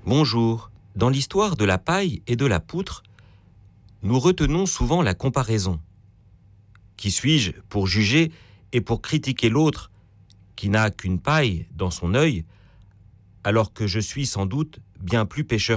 Bonjour. Dans l'histoire de la paille et de la poutre, nous retenons souvent la comparaison. Qui suis-je pour juger et pour critiquer l'autre qui n'a qu'une paille dans son œil, alors que je suis sans doute bien plus pécheur